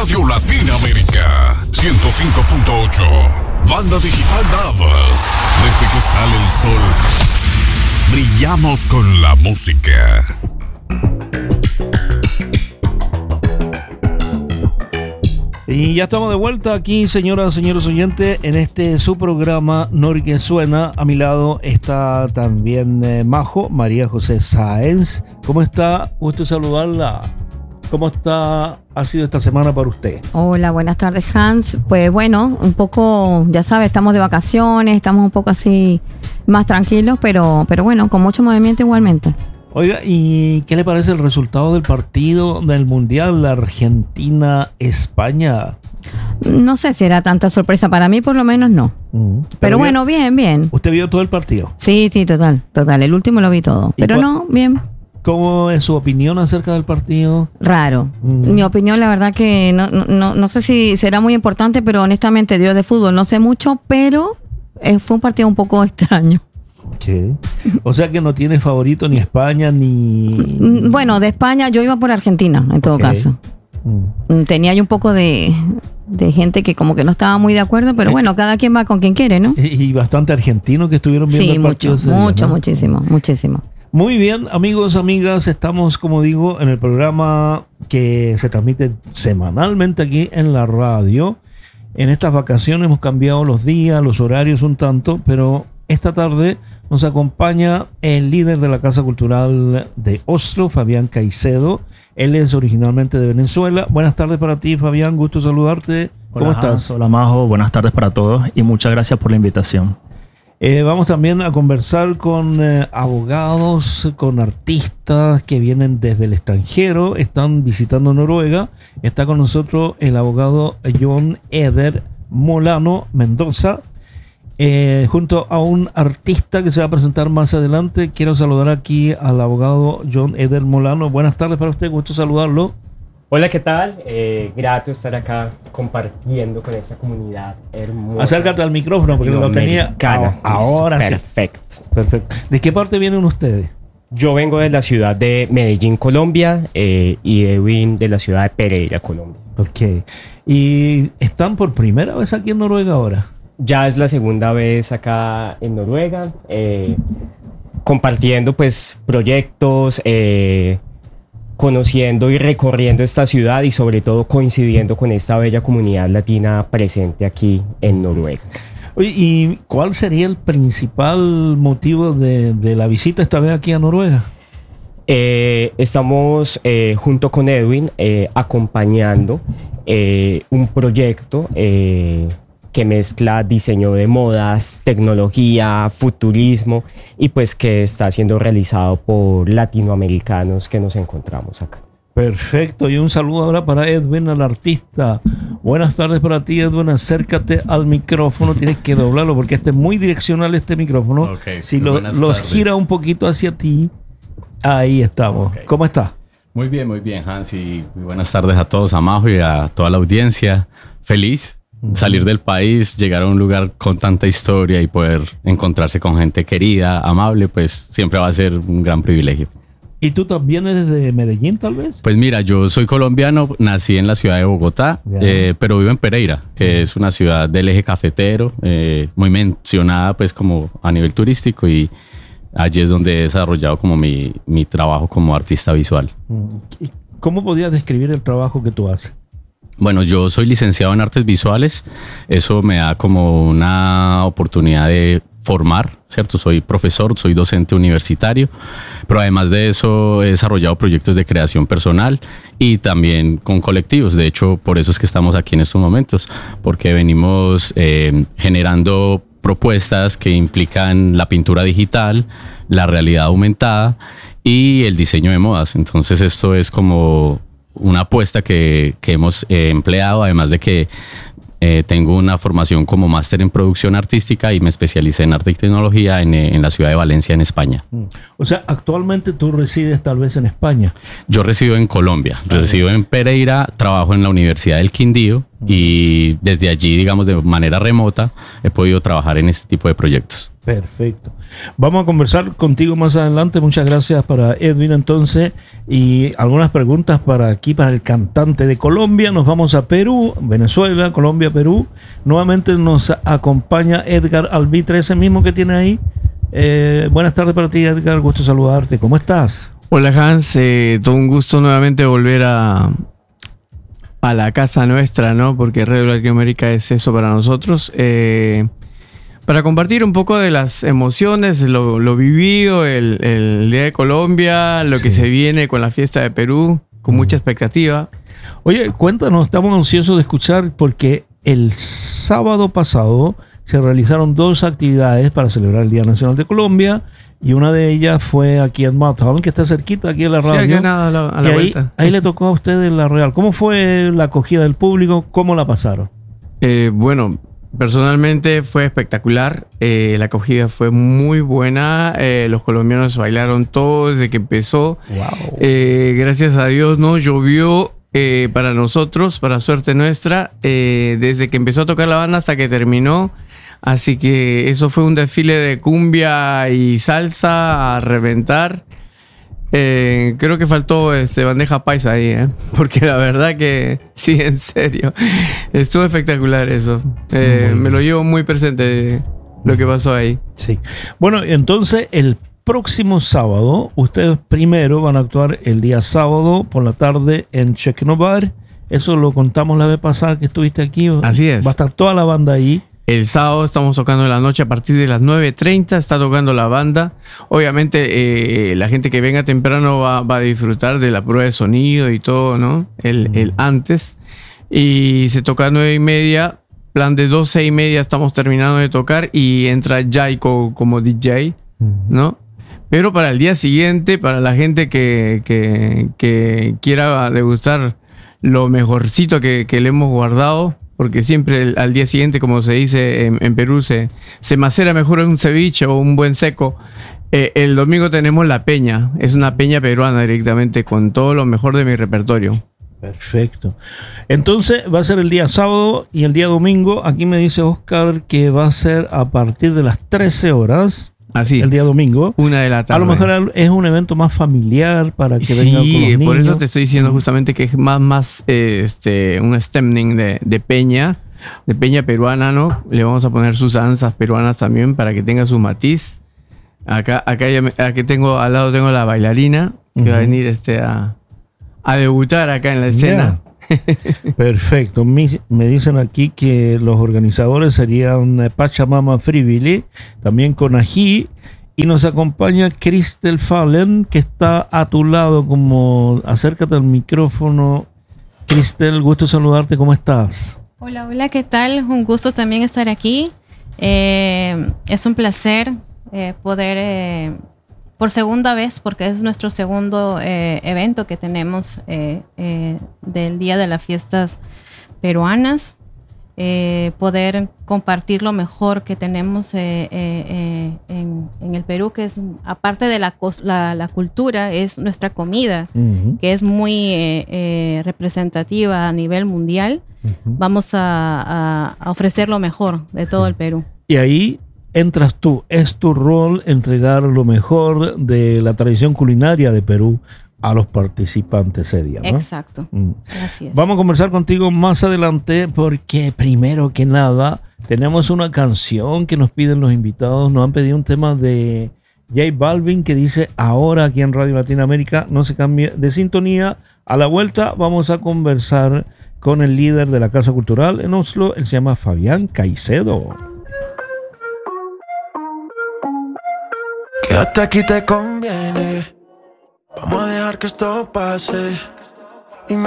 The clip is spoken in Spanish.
Radio Latinoamérica 105.8. Banda digital DAB. Desde que sale el sol, brillamos con la música. Y ya estamos de vuelta aquí, señoras, señores oyentes, en este su programa Norte Suena. A mi lado está también Majo, María José Sáenz. ¿Cómo está? Gusto saludarla. ¿Cómo ha sido esta semana para usted? Hola, buenas tardes, Hans. Pues bueno, un poco, ya sabes, estamos de vacaciones, estamos un poco así más tranquilos, pero bueno, con mucho movimiento igualmente. Oiga, ¿y qué le parece el resultado del partido del Mundial, la Argentina-España? No sé si era tanta sorpresa, para mí por lo menos no. Pero bueno, bien. ¿Usted vio todo el partido? Sí, total. El último lo vi todo, pero no, bien. ¿Cómo es su opinión acerca del partido? Raro. Mi opinión, la verdad que no sé si será muy importante, pero honestamente yo de fútbol no sé mucho, pero fue un partido un poco extraño. Okay. O sea que no tiene favorito ni España ni... Bueno, de España yo iba por Argentina, en todo caso. Tenía ahí un poco de gente que como que no estaba muy de acuerdo, pero bueno, cada quien va con quien quiere, ¿no? Y bastante argentinos que estuvieron viendo el partido. Sí, muchísimo. Muy bien, amigos, amigas, estamos, como digo, en el programa que se transmite semanalmente aquí en la radio. En estas vacaciones hemos cambiado los días, los horarios un tanto, pero esta tarde nos acompaña el líder de la Casa Cultural de Oslo, Fabián Caicedo. Él es originalmente de Venezuela. Buenas tardes para ti, Fabián, gusto saludarte. ¿Cómo estás? Hola, Majo, buenas tardes para todos y muchas gracias por la invitación. Vamos también a conversar con abogados, con artistas que vienen desde el extranjero, están visitando Noruega. Está con nosotros el abogado Jon Eder Molano Mendoza, junto a un artista que se va a presentar más adelante. Quiero saludar aquí al abogado Jon Eder Molano. Buenas tardes para usted, gusto saludarlo. Hola, ¿qué tal? Grato estar acá compartiendo con esta comunidad hermosa. Acércate al micrófono porque lo tenía ahora. Perfecto. Perfecto. ¿De qué parte vienen ustedes? Yo vengo de la ciudad de Medellín, Colombia, y Edwin de la ciudad de Pereira, Colombia. Ok. ¿Y están por primera vez aquí en Noruega ahora? Ya es la segunda vez acá en Noruega, compartiendo pues proyectos, conociendo y recorriendo esta ciudad y sobre todo coincidiendo con esta bella comunidad latina presente aquí en Noruega. Oye, ¿y cuál sería el principal motivo de la visita esta vez aquí a Noruega? Estamos junto con Edwin acompañando un proyecto que mezcla diseño de modas, tecnología, futurismo y pues que está siendo realizado por latinoamericanos que nos encontramos acá. Perfecto, y un saludo ahora para Edwin, el artista. Buenas tardes para ti, Edwin, acércate al micrófono, tienes que doblarlo porque este es muy direccional este micrófono. Okay, si lo gira un poquito hacia ti, ahí estamos. Okay. ¿Cómo estás? Muy bien, Hans, y muy buenas tardes a todos, a Majo y a toda la audiencia. Feliz. Salir del país, llegar a un lugar con tanta historia y poder encontrarse con gente querida, amable, pues siempre va a ser un gran privilegio. ¿Y tú también eres de Medellín, tal vez? Pues mira, yo soy colombiano, nací en la ciudad de Bogotá, pero vivo en Pereira, que es una ciudad del eje cafetero, muy mencionada pues como a nivel turístico, y allí es donde he desarrollado como mi trabajo como artista visual. ¿Y cómo podrías describir el trabajo que tú haces? Bueno, yo soy licenciado en artes visuales. Eso me da como una oportunidad de formar, ¿cierto? Soy profesor, soy docente universitario, pero además de eso he desarrollado proyectos de creación personal y también con colectivos. De hecho, por eso es que estamos aquí en estos momentos, porque venimos generando propuestas que implican la pintura digital, la realidad aumentada y el diseño de modas. Entonces esto es como una apuesta que hemos empleado, además de que tengo una formación como máster en producción artística y me especialicé en arte y tecnología en la ciudad de Valencia, en España. O sea, actualmente tú resides tal vez en España. Yo resido en Colombia, resido en Pereira, trabajo en la Universidad del Quindío, y desde allí, digamos, de manera remota, he podido trabajar en este tipo de proyectos. Perfecto. Vamos a conversar contigo más adelante. Muchas gracias para Edwin entonces. Y algunas preguntas para aquí, para el cantante de Colombia. Nos vamos a Perú, Venezuela, Colombia, Perú. Nuevamente nos acompaña Edgar Albitre, ese mismo que tiene ahí. Buenas tardes para ti, Edgar. Gusto saludarte. ¿Cómo estás? Hola, Hans. Todo un gusto nuevamente volver a la casa nuestra, ¿no? Porque Radio Latinoamérica es eso para nosotros. Para compartir un poco de las emociones, lo vivido, el Día de Colombia, lo que se viene con la fiesta de Perú, con mucha expectativa. Oye, cuéntanos, estamos ansiosos de escuchar porque el sábado pasado se realizaron 2 actividades para celebrar el Día Nacional de Colombia y una de ellas fue aquí en Mount que está cerquita, aquí en la radio. Sí, aquí a la vuelta. Ahí le tocó a ustedes la Real. ¿Cómo fue la acogida del público? ¿Cómo la pasaron? Bueno, personalmente fue espectacular. La acogida fue muy buena. Los colombianos bailaron todo desde que empezó. Wow. Gracias a Dios no llovió para nosotros, para suerte nuestra, desde que empezó a tocar la banda hasta que terminó. Así que eso fue un desfile de cumbia y salsa a reventar. Creo que faltó bandeja paisa ahí, porque la verdad que sí, en serio, estuvo espectacular eso. Me lo llevo muy presente lo que pasó ahí. Sí. Bueno, entonces el próximo sábado, ustedes primero van a actuar el día sábado por la tarde en Checnobar. Eso lo contamos la vez pasada que estuviste aquí. Así es. Va a estar toda la banda ahí. El sábado estamos tocando en la noche a partir de las 9:30, está tocando la banda. Obviamente la gente que venga temprano va a disfrutar de la prueba de sonido y todo, ¿no? El antes. Y se toca a 9:30, plan de 12:30 estamos terminando de tocar y entra Jaiko como DJ, ¿no? Pero para el día siguiente, para la gente que quiera degustar lo mejorcito que le hemos guardado, porque siempre al día siguiente, como se dice en Perú, se macera mejor un ceviche o un buen seco. El domingo tenemos la peña. Es una peña peruana directamente con todo lo mejor de mi repertorio. Perfecto. Entonces va a ser el día sábado y el día domingo. Aquí me dice Oscar que va a ser a partir de las 13 horas. Así el día domingo. 1 de la tarde. A lo mejor es un evento más familiar para que vengan con los niños. Sí, por eso te estoy diciendo justamente que es más un stemming de peña peruana, ¿no? Le vamos a poner sus danzas peruanas también para que tenga su matiz. Aquí tengo al lado tengo la bailarina que va a venir a debutar acá en la escena. Perfecto. Me dicen aquí que los organizadores serían Pachamama Frivilly, también con ají, y nos acompaña Cristel Fallen, que está a tu lado, como acércate al micrófono. Cristel, gusto saludarte, ¿cómo estás? Hola, ¿qué tal? Un gusto también estar aquí. Es un placer poder por segunda vez, porque es nuestro segundo evento que tenemos del Día de las Fiestas Peruanas, poder compartir lo mejor que tenemos en el Perú, que es, aparte de la cultura, es nuestra comida, que es muy representativa a nivel mundial. Vamos a ofrecer lo mejor de todo el Perú. Y ahí entras tú, es tu rol entregar lo mejor de la tradición culinaria de Perú a los participantes ese día, ¿no? Exacto, así es. Vamos a conversar contigo más adelante porque primero que nada tenemos una canción que nos piden los invitados. Nos han pedido un tema de J Balvin que dice ahora aquí en Radio Latinoamérica, no se cambie de sintonía. A la vuelta vamos a conversar con el líder de la Casa Cultural en Oslo, él se llama Fabián Caicedo. Quédate aquí, te conviene. Vamos a dejar que esto pase.